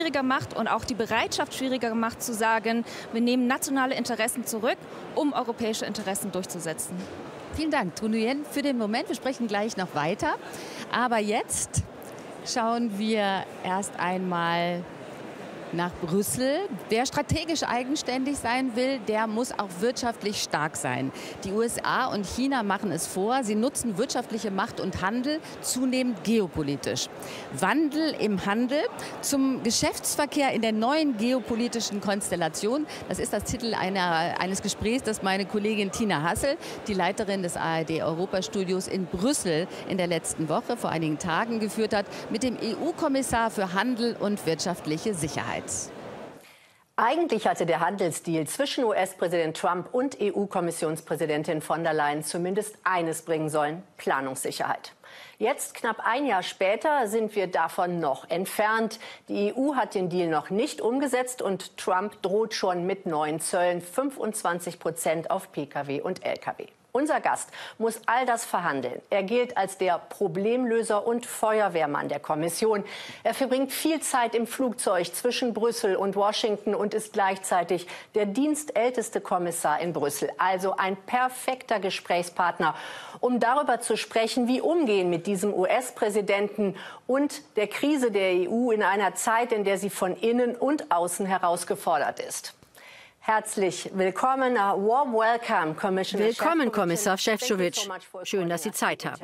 schwieriger macht und auch die Bereitschaft schwieriger macht, zu sagen, wir nehmen nationale Interessen zurück, um europäische Interessen durchzusetzen. Vielen Dank, Thu Nguyen, für den Moment. Wir sprechen gleich noch weiter. Aber jetzt schauen wir erst einmal nach Brüssel. Wer strategisch eigenständig sein will, der muss auch wirtschaftlich stark sein. Die USA und China machen es vor. Sie nutzen wirtschaftliche Macht und Handel zunehmend geopolitisch. Wandel im Handel zum Geschäftsverkehr in der neuen geopolitischen Konstellation. Das ist das Titel eines Gesprächs, das meine Kollegin Tina Hassel, die Leiterin des ARD-Europastudios in Brüssel in der letzten Woche, vor einigen Tagen geführt hat, mit dem EU-Kommissar für Handel und wirtschaftliche Sicherheit. Eigentlich hatte der Handelsdeal zwischen US-Präsident Trump und EU-Kommissionspräsidentin von der Leyen zumindest eines bringen sollen: Planungssicherheit. Jetzt, knapp ein Jahr später, sind wir davon noch entfernt. Die EU hat den Deal noch nicht umgesetzt und Trump droht schon mit neuen Zöllen, 25% auf Pkw und Lkw. Unser Gast muss all das verhandeln. Er gilt als der Problemlöser und Feuerwehrmann der Kommission. Er verbringt viel Zeit im Flugzeug zwischen Brüssel und Washington und ist gleichzeitig der dienstälteste Kommissar in Brüssel. Also ein perfekter Gesprächspartner, um darüber zu sprechen, wie umgehen mit diesem US-Präsidenten und der Krise der EU in einer Zeit, in der sie von innen und außen herausgefordert ist. Herzlich willkommen, warm welcome, Commissioner. Willkommen, Kommissar Šefčovič. Schön, dass Sie Zeit haben.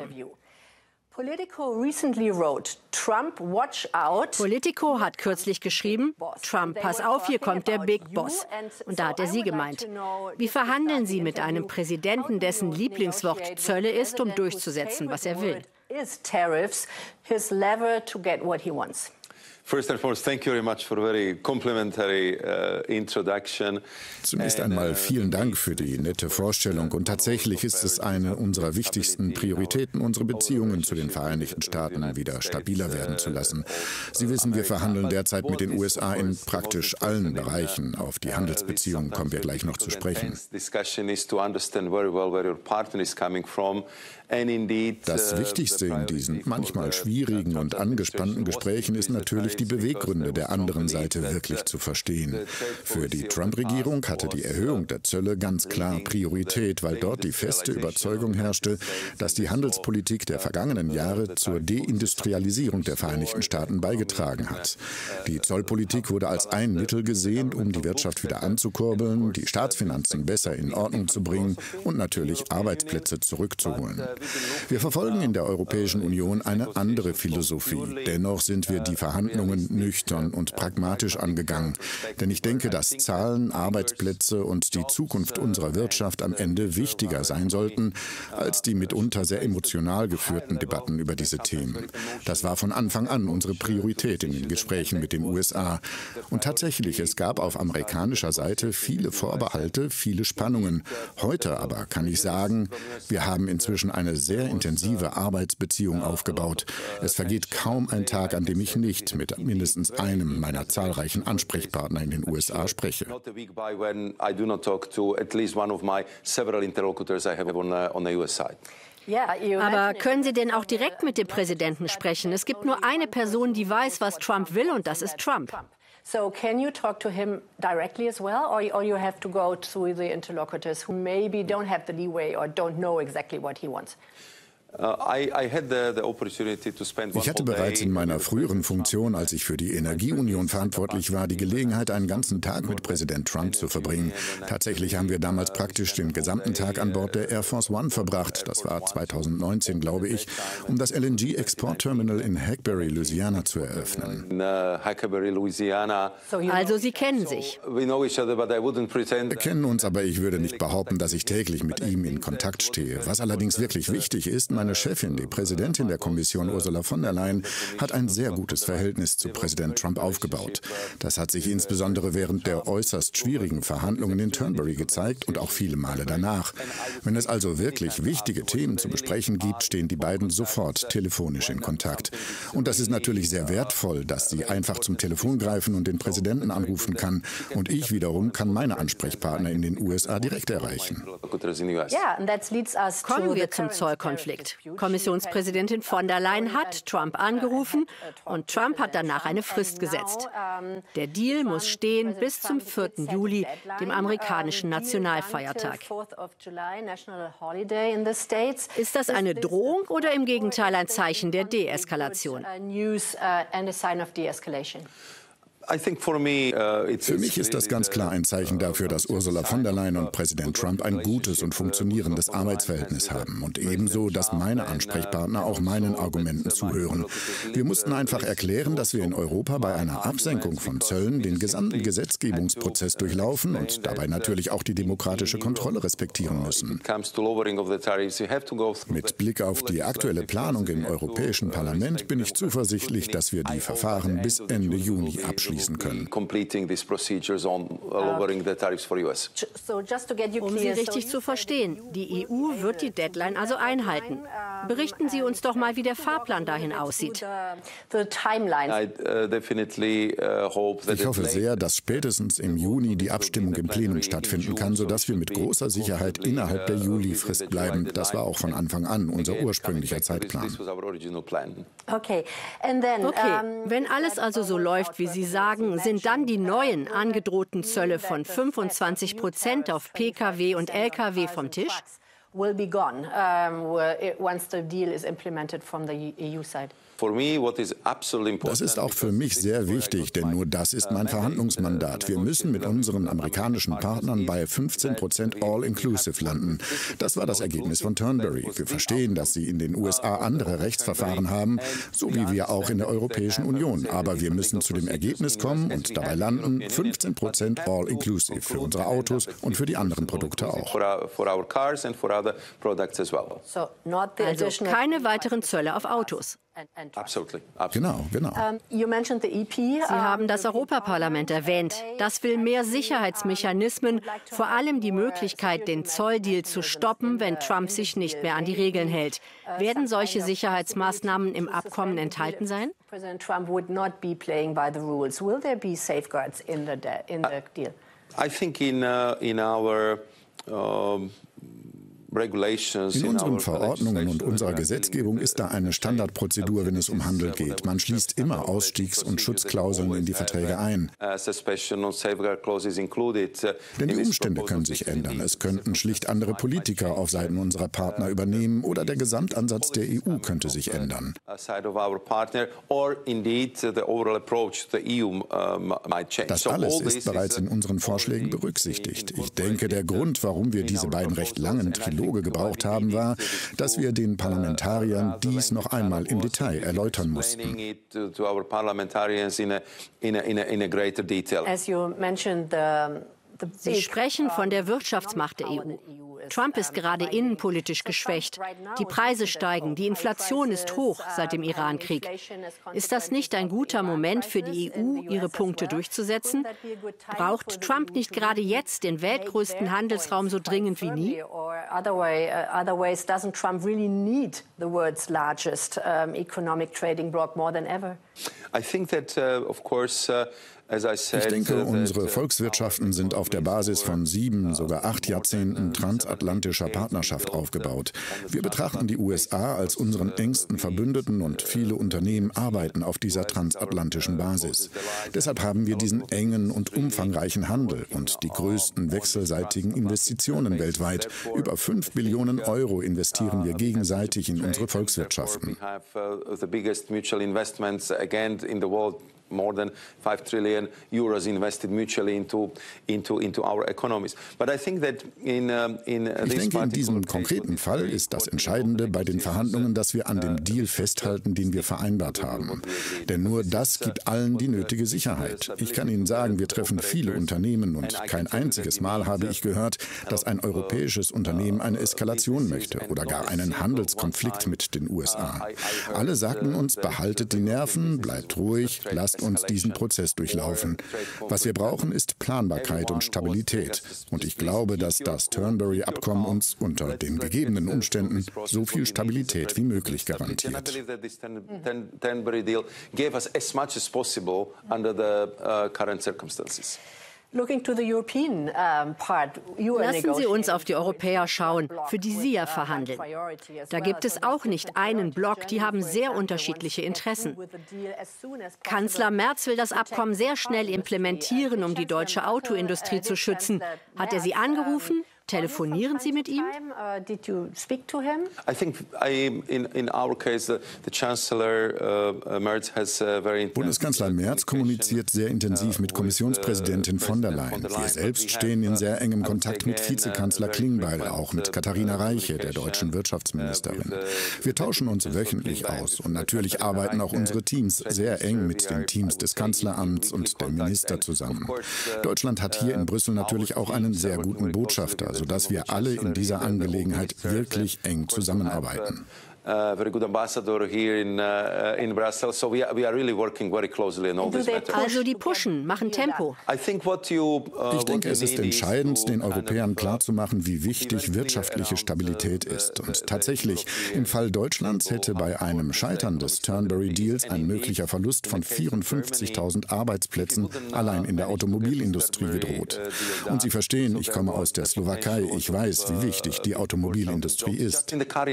Politico hat kürzlich geschrieben, Trump, pass auf, hier kommt der Big Boss. Und da hat er Sie gemeint. Wie verhandeln Sie mit einem Präsidenten, dessen Lieblingswort Zölle ist, um durchzusetzen, was er will? First and foremost, thank you very much for a very complimentary introduction. Zunächst einmal vielen Dank für die nette Vorstellung. Und tatsächlich ist es eine unserer wichtigsten Prioritäten, unsere Beziehungen zu den Vereinigten Staaten wieder stabiler werden zu lassen. Sie wissen, wir verhandeln derzeit mit den USA in praktisch allen Bereichen. Auf die Handelsbeziehungen kommen wir gleich noch zu sprechen. Das Wichtigste in diesen manchmal schwierigen und angespannten Gesprächen ist natürlich, die Beweggründe der anderen Seite wirklich zu verstehen. Für die Trump-Regierung hatte die Erhöhung der Zölle ganz klar Priorität, weil dort die feste Überzeugung herrschte, dass die Handelspolitik der vergangenen Jahre zur Deindustrialisierung der Vereinigten Staaten beigetragen hat. Die Zollpolitik wurde als ein Mittel gesehen, um die Wirtschaft wieder anzukurbeln, die Staatsfinanzen besser in Ordnung zu bringen und natürlich Arbeitsplätze zurückzuholen. Wir verfolgen in der Europäischen Union eine andere Philosophie. Dennoch sind wir die Verhandlungen nüchtern und pragmatisch angegangen. Denn ich denke, dass Zahlen, Arbeitsplätze und die Zukunft unserer Wirtschaft am Ende wichtiger sein sollten, als die mitunter sehr emotional geführten Debatten über diese Themen. Das war von Anfang an unsere Priorität in den Gesprächen mit den USA. Und tatsächlich, es gab auf amerikanischer Seite viele Vorbehalte, viele Spannungen. Heute aber kann ich sagen, wir haben inzwischen eine sehr intensive Arbeitsbeziehung aufgebaut. Es vergeht kaum ein Tag, an dem ich nicht mit mindestens einem meiner zahlreichen Ansprechpartner in den USA spreche. Aber können Sie denn auch direkt mit dem Präsidenten sprechen? Es gibt nur eine Person, die weiß, was Trump will, und das ist Trump. So can you talk to him directly as well, or you have to go through the interlocutors who maybe don't have the leeway or don't know exactly what he wants? Ich hatte bereits in meiner früheren Funktion, als ich für die Energieunion verantwortlich war, die Gelegenheit, einen ganzen Tag mit Präsident Trump zu verbringen. Tatsächlich haben wir damals praktisch den gesamten Tag an Bord der Air Force One verbracht. Das war 2019, glaube ich, um das LNG-Exportterminal in Hackberry, Louisiana zu eröffnen. Also Sie kennen sich. Wir kennen uns, aber ich würde nicht behaupten, dass ich täglich mit ihm in Kontakt stehe. Was allerdings wirklich wichtig ist, meine Chefin, die Präsidentin der Kommission Ursula von der Leyen, hat ein sehr gutes Verhältnis zu Präsident Trump aufgebaut. Das hat sich insbesondere während der äußerst schwierigen Verhandlungen in Turnberry gezeigt und auch viele Male danach. Wenn es also wirklich wichtige Themen zu besprechen gibt, stehen die beiden sofort telefonisch in Kontakt. Und das ist natürlich sehr wertvoll, dass sie einfach zum Telefon greifen und den Präsidenten anrufen kann. Und ich wiederum kann meine Ansprechpartner in den USA direkt erreichen. Kommen wir zum Zollkonflikt. passiert. Kommissionspräsidentin von der Leyen hat Trump angerufen und Trump hat danach eine Frist gesetzt. Der Deal muss stehen bis zum 4. Juli, dem amerikanischen Nationalfeiertag. Ist das eine Drohung oder im Gegenteil ein Zeichen der Deeskalation? Für mich ist das ganz klar ein Zeichen dafür, dass Ursula von der Leyen und Präsident Trump ein gutes und funktionierendes Arbeitsverhältnis haben und ebenso, dass meine Ansprechpartner auch meinen Argumenten zuhören. Wir mussten einfach erklären, dass wir in Europa bei einer Absenkung von Zöllen den gesamten Gesetzgebungsprozess durchlaufen und dabei natürlich auch die demokratische Kontrolle respektieren müssen. Mit Blick auf die aktuelle Planung im Europäischen Parlament bin ich zuversichtlich, dass wir die Verfahren bis Ende Juni abschließen können. Um Sie richtig zu verstehen, die EU wird die Deadline also einhalten. Berichten Sie uns doch mal, wie der Fahrplan dahin aussieht. Ich hoffe sehr, dass spätestens im Juni die Abstimmung im Plenum stattfinden kann, sodass wir mit großer Sicherheit innerhalb der Juli-Frist bleiben. Das war auch von Anfang an unser ursprünglicher Zeitplan. Okay, wenn alles also so läuft, wie Sie sagen, sind dann die neuen angedrohten Zölle von 25% auf Pkw und Lkw vom Tisch? Will be gone once the deal is implemented from the EU side. Das ist auch für mich sehr wichtig, denn nur das ist mein Verhandlungsmandat. Wir müssen mit unseren amerikanischen Partnern bei 15% All-Inclusive landen. Das war das Ergebnis von Turnberry. Wir verstehen, dass sie in den USA andere Rechtsverfahren haben, so wie wir auch in der Europäischen Union. Aber wir müssen zu dem Ergebnis kommen und dabei landen 15% All-Inclusive für unsere Autos und für die anderen Produkte auch. Also keine weiteren Zölle auf Autos. Genau. Sie haben das Europaparlament erwähnt. Das will mehr Sicherheitsmechanismen, vor allem die Möglichkeit, den Zolldeal zu stoppen, wenn Trump sich nicht mehr an die Regeln hält. Werden solche Sicherheitsmaßnahmen im Abkommen enthalten sein? President Trump would not be playing by the rules. Will there be safeguards in the deal? I think in our In unseren Verordnungen und unserer Gesetzgebung ist da eine Standardprozedur, wenn es um Handel geht. Man schließt immer Ausstiegs- und Schutzklauseln in die Verträge ein. Denn die Umstände können sich ändern. Es könnten schlicht andere Politiker auf Seiten unserer Partner übernehmen oder der Gesamtansatz der EU könnte sich ändern. Das alles ist bereits in unseren Vorschlägen berücksichtigt. Ich denke, der Grund, warum wir diese beiden recht langen Triloge gebraucht haben, war, dass wir den Parlamentariern dies noch einmal im Detail erläutern mussten. Sie sprechen von der Wirtschaftsmacht der EU. Trump ist gerade innenpolitisch geschwächt. Die Preise steigen, die Inflation ist hoch seit dem Irankrieg. Ist das nicht ein guter Moment für die EU, ihre Punkte durchzusetzen? Braucht Trump nicht gerade jetzt den weltgrößten Handelsraum so dringend wie nie? Otherwise, doesn't Trump really need the world's largest economic trading bloc more than ever? I think that, of course, Ich denke, unsere Volkswirtschaften sind auf der Basis von 7, sogar 8 Jahrzehnten transatlantischer Partnerschaft aufgebaut. Wir betrachten die USA als unseren engsten Verbündeten und viele Unternehmen arbeiten auf dieser transatlantischen Basis. Deshalb haben wir diesen engen und umfangreichen Handel und die größten wechselseitigen Investitionen weltweit. Über 5 Billionen Euro investieren wir gegenseitig in unsere Volkswirtschaften. More than 5 trillion euros invested mutually into our economies. But I think that in diesem konkreten Fall ist das Entscheidende bei den Verhandlungen, dass wir an dem Deal festhalten, den wir vereinbart haben. Denn nur das gibt allen die nötige Sicherheit. Ich kann Ihnen sagen, wir treffen viele Unternehmen und kein einziges Mal habe ich gehört, dass ein europäisches Unternehmen eine Eskalation möchte oder gar einen Handelskonflikt mit den USA. Alle sagten uns, behaltet die Nerven, bleibt ruhig, lasst uns diesen Prozess durchlaufen. Was wir brauchen, ist Planbarkeit und Stabilität. Und ich glaube, dass das Turnberry-Abkommen uns unter den gegebenen Umständen so viel Stabilität wie möglich garantiert. Lassen Sie uns auf die Europäer schauen, für die Sie ja verhandeln. Da gibt es auch nicht einen Block, die haben sehr unterschiedliche Interessen. Kanzler Merz will das Abkommen sehr schnell implementieren, um die deutsche Autoindustrie zu schützen. Hat er Sie angerufen? Telefonieren Sie mit ihm? Bundeskanzler Merz kommuniziert sehr intensiv mit Kommissionspräsidentin von der Leyen. Wir selbst stehen in sehr engem Kontakt mit Vizekanzler Klingbeil, auch mit Katharina Reiche, der deutschen Wirtschaftsministerin. Wir tauschen uns wöchentlich aus und natürlich arbeiten auch unsere Teams sehr eng mit den Teams des Kanzleramts und der Minister zusammen. Deutschland hat hier in Brüssel natürlich auch einen sehr guten Botschafter, sodass wir alle in dieser Angelegenheit wirklich eng zusammenarbeiten. Very good ambassador here in Brussels, so we are really working very closely on all these matters. Also die pushen, machen Tempo. Ich denke, es ist entscheidend, den Europäern klarzumachen, wie wichtig wirtschaftliche Stabilität ist. Und tatsächlich, im Fall Deutschlands hätte bei einem Scheitern des Turnberry-Deals ein möglicher Verlust von 54.000 Arbeitsplätzen allein in der Automobilindustrie gedroht. Und Sie verstehen, ich komme aus der Slowakei, ich weiß, wie wichtig die Automobilindustrie ist.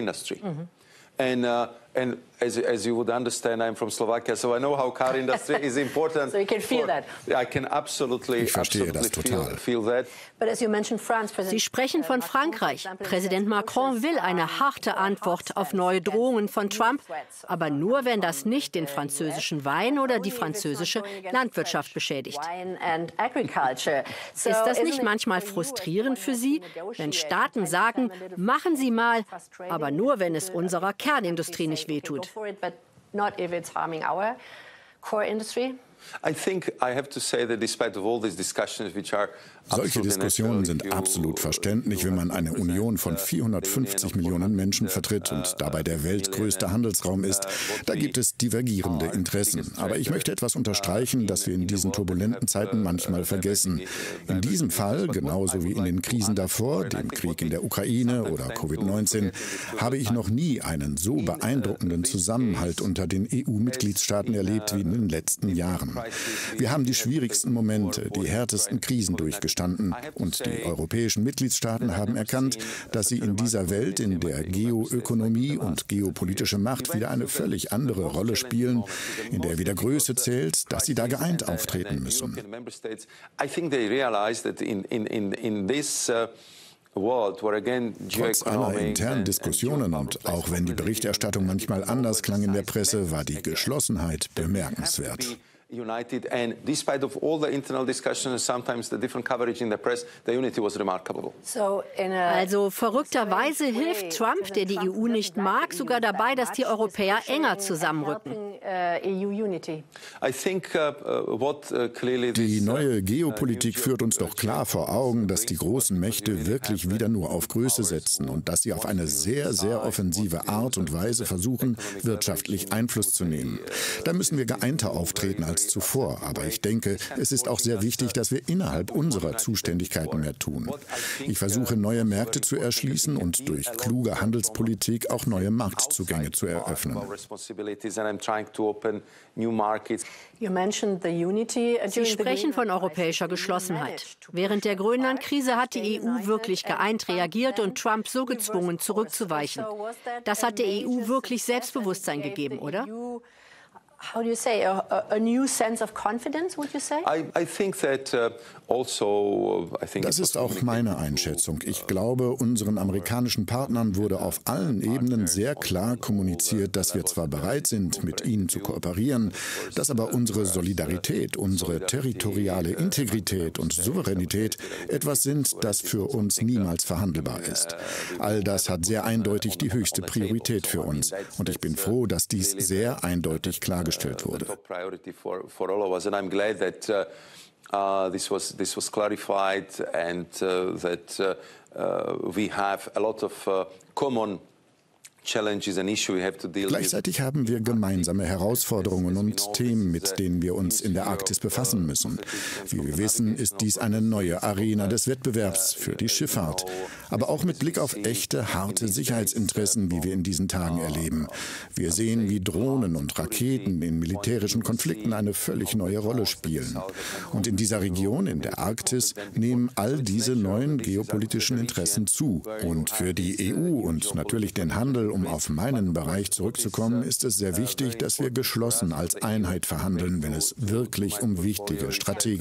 And as you would understand, I'm from Slovakia, so I know how car industry is important. So you can feel that. I can absolutely, ich verstehe das total. Feel that. Sie sprechen von Frankreich. Präsident Macron will eine harte Antwort auf neue Drohungen von Trump, aber nur, wenn das nicht den französischen Wein oder die französische Landwirtschaft beschädigt. Ist das nicht manchmal frustrierend für Sie, wenn Staaten sagen, machen Sie mal, aber nur, wenn es unserer Kernindustrie nicht wehtut? Solche Diskussionen sind absolut verständlich, wenn man eine Union von 450 Millionen Menschen vertritt und dabei der weltgrößte Handelsraum ist. Da gibt es divergierende Interessen. Aber ich möchte etwas unterstreichen, das wir in diesen turbulenten Zeiten manchmal vergessen. In diesem Fall, genauso wie in den Krisen davor, dem Krieg in der Ukraine oder Covid-19, habe ich noch nie einen so beeindruckenden Zusammenhalt unter den EU-Mitgliedstaaten erlebt wie in den letzten Jahren. Wir haben die schwierigsten Momente, die härtesten Krisen durchgestanden. Und die europäischen Mitgliedstaaten haben erkannt, dass sie in dieser Welt, in der Geoökonomie und geopolitische Macht wieder eine völlig andere Rolle spielen, in der wieder Größe zählt, dass sie da geeint auftreten müssen. Trotz aller internen Diskussionen und auch wenn die Berichterstattung manchmal anders klang in der Presse, war die Geschlossenheit bemerkenswert. United, and despite of all the internal discussions and sometimes the different coverage in the press, the unity was remarkable. Also verrückterweise hilft Trump, der die EU nicht mag, sogar dabei, dass die Europäer enger zusammenrücken. Die neue Geopolitik führt uns doch klar vor Augen, dass die großen Mächte wirklich wieder nur auf Größe setzen und dass sie auf eine sehr, sehr offensive Art und Weise versuchen, wirtschaftlich Einfluss zu nehmen. Da müssen wir geeinter auftreten als zuvor. Aber ich denke, es ist auch sehr wichtig, dass wir innerhalb unserer Zuständigkeiten mehr tun. Ich versuche, neue Märkte zu erschließen und durch kluge Handelspolitik auch neue Marktzugänge zu eröffnen. Sie sprechen von europäischer Geschlossenheit. Während der Grönland-Krise hat die EU wirklich geeint reagiert und Trump so gezwungen, zurückzuweichen. Das hat der EU wirklich Selbstbewusstsein gegeben, oder? How do you say, a new sense of confidence, would you say? I think that Das ist auch meine Einschätzung. Ich glaube, unseren amerikanischen Partnern wurde auf allen Ebenen sehr klar kommuniziert, dass wir zwar bereit sind, mit ihnen zu kooperieren, dass aber unsere Solidarität, unsere territoriale Integrität und Souveränität etwas sind, das für uns niemals verhandelbar ist. All das hat sehr eindeutig die höchste Priorität für uns. Und ich bin froh, dass dies sehr eindeutig klargestellt wurde. This was clarified, and that we have a lot of common challenges and issues we have to deal with. Gleichzeitig haben wir gemeinsame Herausforderungen und Themen, mit denen wir uns in der Arktis befassen müssen. Wie wir wissen, ist dies eine neue Arena des Wettbewerbs für die Schifffahrt. aber auch mit Blick auf echte, harte Sicherheitsinteressen, wie wir in diesen Tagen erleben. Wir sehen, wie Drohnen und Raketen in militärischen Konflikten eine völlig neue Rolle spielen. Und in dieser Region, in der Arktis, nehmen all diese neuen geopolitischen Interessen zu. Und für die EU und natürlich den Handel, um auf meinen Bereich zurückzukommen, ist es sehr wichtig, dass wir geschlossen als Einheit verhandeln, wenn es wirklich um wichtige strategische